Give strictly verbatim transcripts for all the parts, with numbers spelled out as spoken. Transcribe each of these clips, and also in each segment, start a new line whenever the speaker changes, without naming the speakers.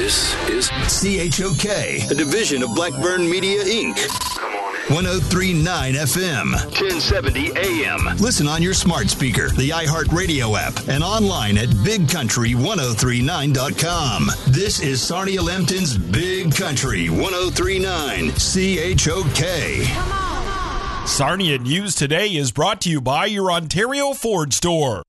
This is
C H O K,
a division of Blackburn Media, Incorporated.
one oh three point nine F M,
ten seventy A M.
Listen on your smart speaker, the iHeartRadio app, and online at big country ten thirty-nine dot com. This is Sarnia Lambton's Big Country ten thirty-nine C H O K.
Come on.
Sarnia News Today is brought to you by your Ontario Ford store.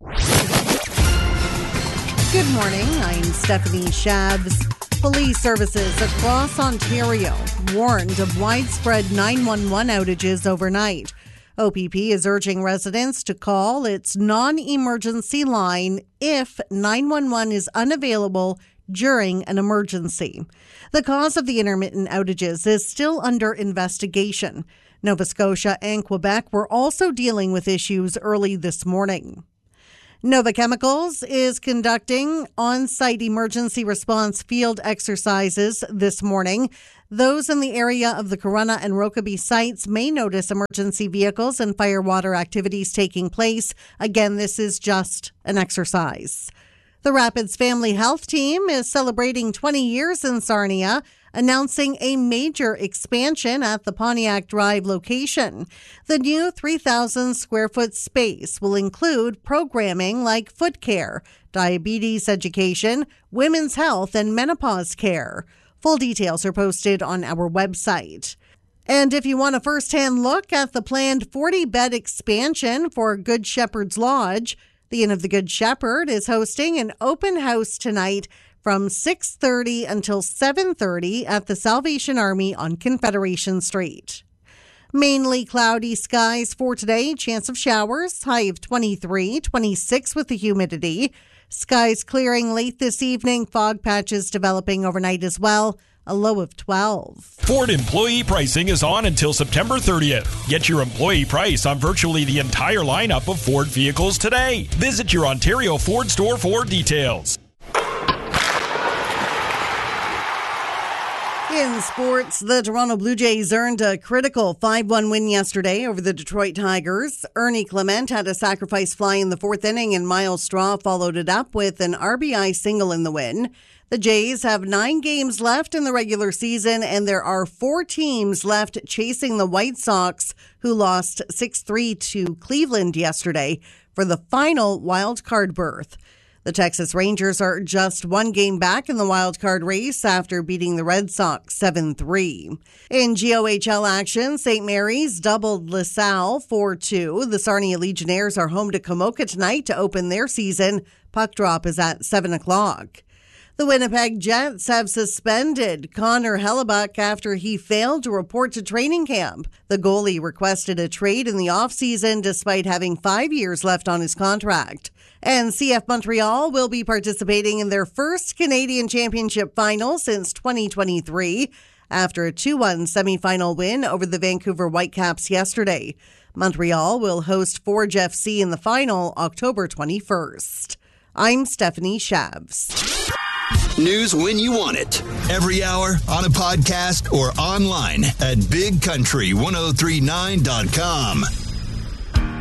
Good morning. I'm Stephanie Shabs. Police services across Ontario warned of widespread nine one one outages overnight. O P P is urging residents to call its non-emergency line if nine one one is unavailable during an emergency. The cause of the intermittent outages is still under investigation. Nova Scotia and Quebec were also dealing with issues early this morning. Nova Chemicals is conducting on-site emergency response field exercises this morning. Those in the area of the Corunna and Rokeby sites may notice emergency vehicles and fire water activities taking place. Again, this is just an exercise. The Rapids Family Health Team is celebrating twenty years in Sarnia, announcing a major expansion at the Pontiac Drive location. The new three thousand square foot space will include programming like foot care, diabetes education, women's health, and menopause care. Full details are posted on our website. And if you want a first-hand look at the planned forty-bed expansion for Good Shepherd's Lodge, the Inn of the Good Shepherd is hosting an open house tonight from six thirty until seven thirty at the Salvation Army on Confederation Street. Mainly cloudy skies for today. Chance of showers. High of twenty-three, twenty-six with the humidity. Skies clearing late this evening. Fog patches developing overnight as well. A low of twelve.
Ford employee pricing is on until September thirtieth. Get your employee price on virtually the entire lineup of Ford vehicles today. Visit your Ontario Ford store for details.
In sports, the Toronto Blue Jays earned a critical five one win yesterday over the Detroit Tigers. Ernie Clement had a sacrifice fly in the fourth inning, and Miles Straw followed it up with an R B I single in the win. The Jays have nine games left in the regular season, and there are four teams left chasing the White Sox, who lost six three to Cleveland yesterday for the final wild card berth. The Texas Rangers are just one game back in the wild card race after beating the Red Sox seven three. In G O H L action, Saint Mary's doubled LaSalle four two. The Sarnia Legionnaires are home to Komoka tonight to open their season. Puck drop is at seven o'clock. The Winnipeg Jets have suspended Connor Hellebuck after he failed to report to training camp. The goalie requested a trade in the offseason despite having five years left on his contract. And C F Montreal will be participating in their first Canadian Championship final since twenty twenty-three after a two one semifinal win over the Vancouver Whitecaps yesterday. Montreal will host Forge F C in the final October twenty-first. I'm Stephanie Shabs.
News when you want it. Every hour, on a podcast, or online at big country ten thirty-nine dot com.